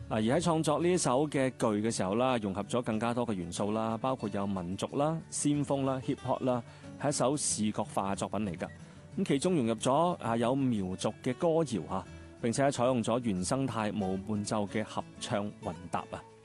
而喺創作呢一首嘅句嘅時候啦，融合咗更加多嘅元素啦，包括有民族啦、先鋒啦、hip hop 啦，係一首視覺化作品嚟㗎。咁其中融入咗有苗族嘅歌謠嚇，並且採用咗原生態無伴奏嘅合唱混搭啊！